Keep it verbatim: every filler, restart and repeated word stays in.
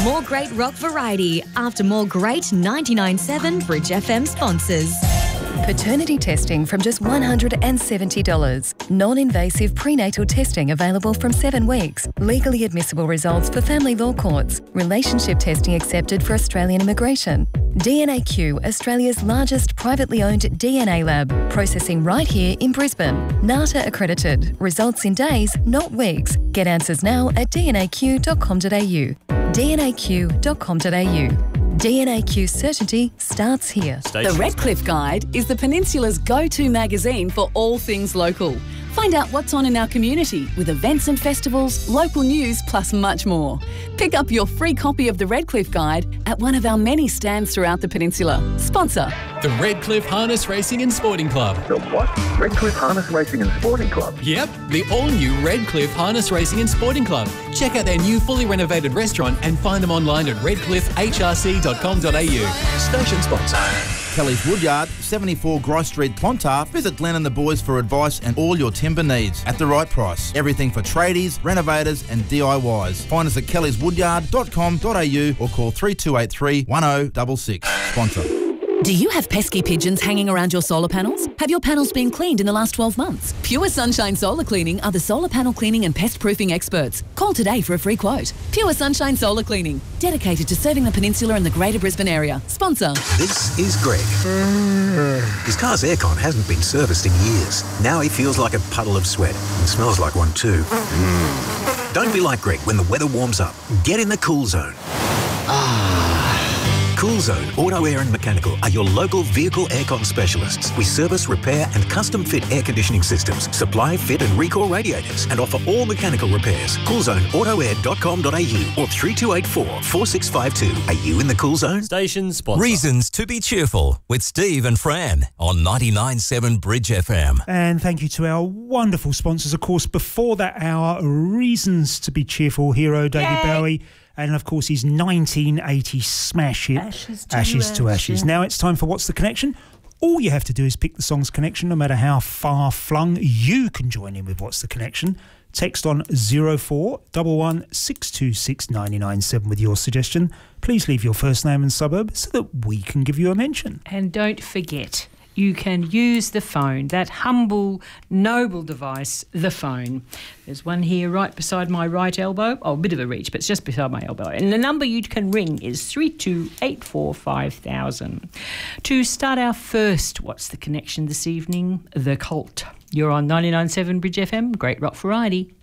More great rock variety after more great ninety-nine point seven Bridge F M sponsors. Paternity testing from just one hundred seventy dollars. Non-invasive prenatal testing available from seven weeks. Legally admissible results for family law courts. Relationship testing accepted for Australian immigration. D N A Q, Australia's largest privately owned D N A lab, processing right here in Brisbane. NATA accredited. Results in days, not weeks. Get answers now at d n a q dot com dot a u. d n a q dot com dot a u. D N A Q certainty starts here. The Redcliffe Guide is the Peninsula's go-to magazine for all things local. Find out what's on in our community with events and festivals, local news, plus much more. Pick up your free copy of the Redcliffe Guide at one of our many stands throughout the peninsula. Sponsor. The Redcliffe Harness Racing and Sporting Club. The what? Redcliffe Harness Racing and Sporting Club? Yep, the all-new Redcliffe Harness Racing and Sporting Club. Check out their new fully renovated restaurant and find them online at redcliffe h r c dot com dot a u. Station sponsor. Kelly's Woodyard, seventy-four Grice Street, Clontarf. Visit Glenn and the boys for advice and all your timber needs at the right price. Everything for tradies, renovators and D I Ys. Find us at kellys woodyard dot com dot a u or call three two eight three, one oh six six. Sponsor. Do you have pesky pigeons hanging around your solar panels? Have your panels been cleaned in the last twelve months? Pure Sunshine Solar Cleaning are the solar panel cleaning and pest proofing experts. Call today for a free quote. Pure Sunshine Solar Cleaning, dedicated to serving the peninsula and the Greater Brisbane area. Sponsor. This is Greg. His car's aircon hasn't been serviced in years. Now he feels like a puddle of sweat and smells like one too. Mm. Don't be like Greg when the weather warms up. Get in the Cool Zone. Cool Zone Auto Air and Mechanical are your local vehicle aircon specialists. We service, repair and custom fit air conditioning systems, supply, fit and recall radiators and offer all mechanical repairs. cool zone auto air dot com dot a u or three two eight four, four six five two. Are you in the Cool Zone? Station sponsor. Reasons to be cheerful with Steve and Fran on ninety-nine point seven Bridge F M. And thank you to our wonderful sponsors. Of course, before that, our Reasons to be Cheerful hero, David Yay. Bowie. And, of course, his nineteen eighty smash hit, Ashes to Ashes. To Ashes. Now it's time for What's the Connection? All you have to do is pick the song's connection, no matter how far-flung. You can join in with What's the Connection. Text on zero four one one, six two six, nine nine seven with your suggestion. Please leave your first name and suburb so that we can give you a mention. And don't forget, you can use the phone, that humble, noble device, the phone. There's one here right beside my right elbow. Oh, a bit of a reach, but it's just beside my elbow. And the number you can ring is three two eight four five thousand. To start our first What's the Connection this evening, The Cult. You're on ninety-nine point seven Bridge F M, great rock variety.